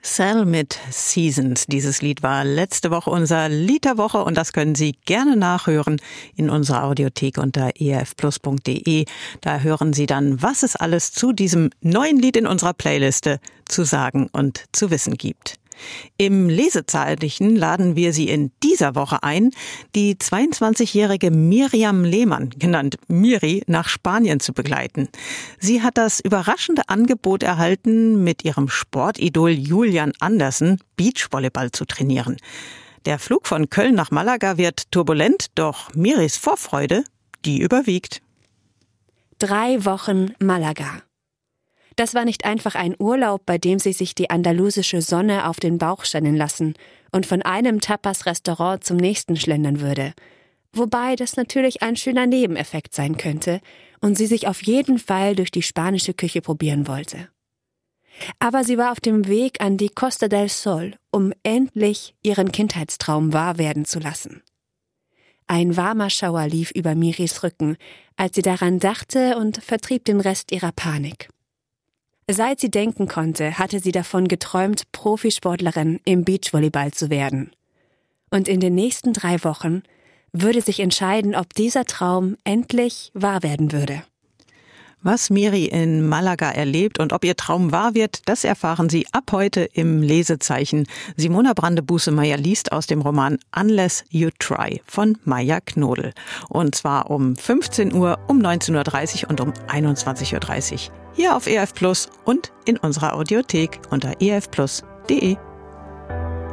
Cell mit Seasons. Dieses Lied war letzte Woche unser Lied der Woche und das können Sie gerne nachhören in unserer Audiothek unter erfplus.de. Da hören Sie dann, was es alles zu diesem neuen Lied in unserer Playliste zu sagen und zu wissen gibt. Im Lesezeichen laden wir Sie in dieser Woche ein, die 22-jährige Miriam Lehmann, genannt Miri, nach Spanien zu begleiten. Sie hat das überraschende Angebot erhalten, mit ihrem Sportidol Julian Andersen Beachvolleyball zu trainieren. Der Flug von Köln nach Malaga wird turbulent, doch Miris Vorfreude, die überwiegt. 3 Wochen Malaga. Das war nicht einfach ein Urlaub, bei dem sie sich die andalusische Sonne auf den Bauch scheinen lassen und von einem Tapas-Restaurant zum nächsten schlendern würde. Wobei das natürlich ein schöner Nebeneffekt sein könnte und sie sich auf jeden Fall durch die spanische Küche probieren wollte. Aber sie war auf dem Weg an die Costa del Sol, um endlich ihren Kindheitstraum wahr werden zu lassen. Ein warmer Schauer lief über Miris Rücken, als sie daran dachte und vertrieb den Rest ihrer Panik. Seit sie denken konnte, hatte sie davon geträumt, Profisportlerin im Beachvolleyball zu werden. Und in den nächsten 3 Wochen würde sich entscheiden, ob dieser Traum endlich wahr werden würde. Was Miri in Malaga erlebt und ob ihr Traum wahr wird, das erfahren Sie ab heute im Lesezeichen. Simona Brande-Busemeyer liest aus dem Roman Unless You Try von Maja Knodel. Und zwar um 15 Uhr, um 19.30 Uhr und um 21.30 Uhr. Hier auf EF Plus und in unserer Audiothek unter efplus.de.